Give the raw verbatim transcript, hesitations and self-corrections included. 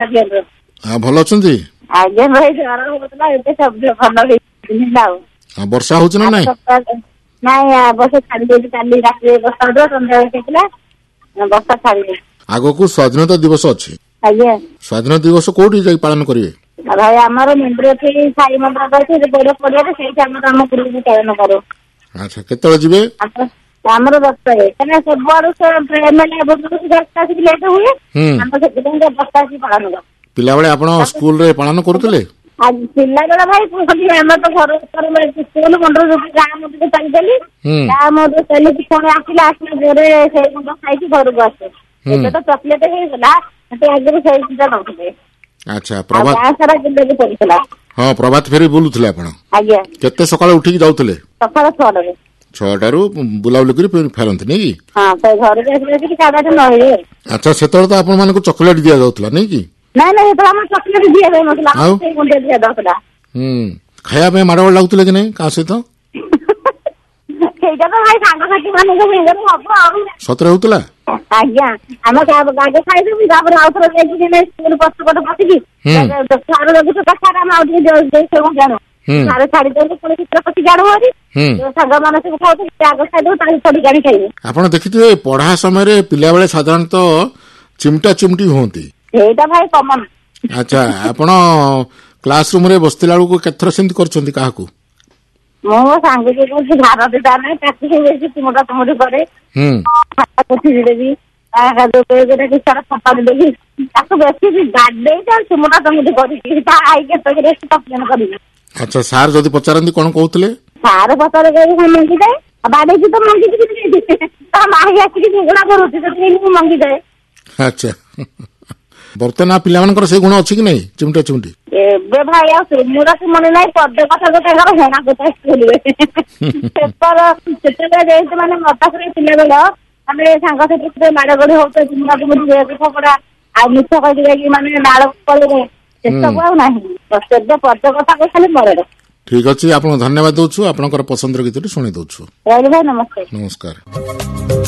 ଭଲ ଅଛନ୍ତି? ଆଜ୍ଞା ଭାଇ ଜ୍ୱର ହଉଥିଲା ଏବେ ସବୁ ଭଲ ହେଇଥିଲା ଆଉ। ବର୍ଷା ହଉଛି ନା ନାଇଁ? ନାଇଁ ବର୍ଷା ଛାଡି ଯାଇଛି, କାଲି ରାତିରେ ବର୍ଷା ହଉଥିଲା, ସନ୍ଧ୍ୟାବେଳେ ହେଇଥିଲା, ବର୍ଷା ଛାଡି ଯାଇଛି। ଆଗକୁ ସ୍ୱାଧୀନତା ଦିବସ ଅଛି। ଆଜ୍ଞା। ସ୍ୱାଧୀନତା ଦିବସ କୋଉଠି ଯାଇ ପାଳନ କରିବେ? ଭାଇ ଆମର ମୁଣ୍ଡରେ ଅଛି ସାଇ ମନ୍ଦିର ଅଛି ବଡ ପଡିଆରେ, ସେଇଠି ଆମର ଆମ ଗ୍ରୁପ ପାଳନ କରୁ। ଆଚ୍ଛା, କେତେବେଳେ ଯିବେ? ଆମର ଦଶଟାରେ, କାହିଁକିନା ସବୁଆଡୁ ଦଶଟା ଆସିକି ଲେଟ୍ ହୁଏ, ଆମର ସେଥିପାଇଁ ଦଶଟା ଆସିକି ପାଳନ କରୁ। ପିଲାବେଳେ ଆପଣ ସ୍କୁଲରେ ପାଳନ କରୁଥିଲେ? ପିଲାବେଳେ ଭାଇ ଆମର ତ ଘର ସ୍କୁଲ ମଣ୍ଡଳ ଗାଁ ମନ୍ଦିର ଚାଲିଚାଲି ଗାଁ ମନ୍ଦିର ଚାଲିକି ପୁଣି ଆସିଲେ ଆସିଲା ପରେ ସେଇ ମୁଣ୍ଡ ଖାଇକି ଘରକୁ ଆସେ। ଏବେ ତ ଚକଲେଟ ହେଇଗଲା, ସେଠି ଆଗରୁ ସେଇ ସୁବିଧା ନଥିଲେ। ଆଚ୍ଛା, ପ୍ରଭାତ ଗାଁ ସାରା ବୁଲିବାକୁ ପଡିଥିଲା। ହଁ, ପ୍ରଭାତ ଫେରି ବୁଲୁଥିଲେ ଆପଣ? ଆଜ୍ଞା। କେତେ ସକାଳେ ଉଠିକି ଯାଉଥିଲେ? ସକାଳ ଛଅଟାରେ। ଛଅଟାରୁ ବୁଲାବୁଲି କରି ଫେରନ୍ତି ନାଇଁ କି? ହଁ, ସେ ଘରକୁ ଆସିଲେ ଟିକେ ସାଢେ ନ ହୁଏ। ଆଚ୍ଛା, ସେତେବେଳେ ତ ଆପଣ ମାନଙ୍କୁ ଚକୋଲେଟ ଦିଆଯାଉଥିଲା ନାଇଁ କି? ନାଇଁ ନାଇଁ, ସେତେବେଳେ ଆମର ଚକୋଲେଟ ଦିଆଯାଉନଥିଲା, ସେଇ ଗୁଣ୍ଡ ଦିଆଯାଉଥିଲା। ହୁଁ, ଖାଇବା ପାଇଁ ମାଡ ଗୋଳ ଲାଗୁଥିଲେ କି ନାଇଁ କାହା ସହିତ? ସେଇଟା ତ ଭାଇ ସାଙ୍ଗସାଥି ମାନଙ୍କ ସାଙ୍ଗରେ ହବ ଆଉ। ସତରେ ହଉଥିଲା? ଆଜ୍ଞା, ଆମେ ଆଗେ ଖାଇଦେବୁ, ତାପରେ ଆଉ ଥରେ ଯାଇକି ସ୍କୁଲ ପଛପଟ ପଶିକି ସାର ଦେଖୁଛୁ ସାର ଆମେ ଆଉ ଟିକେ ଜାଣୁ ସାର ଛାଡିଦେବୁ, ପୁଣି ଭିତରେ ପଶିକି ଆଣୁ ଭାରି ସାଙ୍ଗମାନେ ସବୁ ଖାଉଥିବୁ, ଆଗ ଖାଇଦେବୁ ତାକୁ ଛଡିକି ଆଣି ଖାଇବୁ। ଆପଣ ଦେଖିଥିବେ ପଢା ସମୟରେ ପିଲାବେଳେ ସାଧାରଣତଃ ଚିମଟା ଚିମଟି ହୁଅନ୍ତି। ସେଇଟା ଭାଇ କମନ। ଆଚ୍ଛା, ଆପଣ କ୍ଲାସ ରୁମ ରେ ବସିଥିଲା ବେଳକୁ କେତେଥର ସେମିତି କରିଛନ୍ତି କାହାକୁ? ମୁଁ ମୋ ସାଙ୍ଗ କହୁଛି ଧାର ଦିଟା ନାହିଁ, ତାକୁ ବେଶି ଚିମଟା ଚିମଟି କରେ। ଦେବି ଫପାଡ଼ି ଦେବି, ତାକୁ ବେଶୀ ଗାଧେଇ ଚିମଟା ଚିମଟି କରିକି ତା ଆଇ କେତେ କରିବି। ଆଚ୍ଛା, ସାର୍ ଯଦି ପଚାରନ୍ତି କଣ କହୁଥିଲେ? ସାର୍ ପଚାରେ ମଙ୍ଗିଯାଏ, ବାଡେଇକି ତ ମଙ୍ଗିକି ତା ମାହି ଆସିକି ଝଗଡା କରୁଛି, ସେଥିପାଇଁ ମୁଁ ମଙ୍ଗିଯାଏ। ଆଚ୍ଛା, ବର୍ତ୍ତମାନ ପିଲାମାନଙ୍କର ସେ ଗୁଣ ଅଛି କି ନାଇଁ ଚିମଟା ଚିମଟି? ଏବେ ଭାଇ ଆଉ ଚିମୁଟା ଚିମୁଟି ନାହିଁ, ପଦେ କଥା ତ ତାଙ୍କର ହେଣା କଥା ଶୁଣିବେ। ସେତେବେଳେ ଯେହେତୁ ମାନେ ମତାଶ୍ରୀ ପିଲାବେଳ ଆମେ ସାଙ୍ଗସାଥି ମାଡ ଗଡି ହଉଥିଲେ, ଚିମୁଟା ଚିମୁଟି ଫପଡା ଆଉ ମିଛ କହିକି ଯାଇକି ମାନେ ନାଳ ପଳେଇବେ, ସେସବୁ ଆଉ ନାହିଁ। ଏବେ ପଦ କଥା କହି ଖାଲି ମରରେ। ଠିକ ଅଛି, ଆପଣଙ୍କୁ ଧନ୍ୟବାଦ ଦଉଛୁ, ଆପଣଙ୍କର ପସନ୍ଦର ଗୀତଟି ଶୁଣି ଦଉଛୁ। ରହିଲି ଭାଇ, ନମସ୍କାର। ନମସ୍କାର।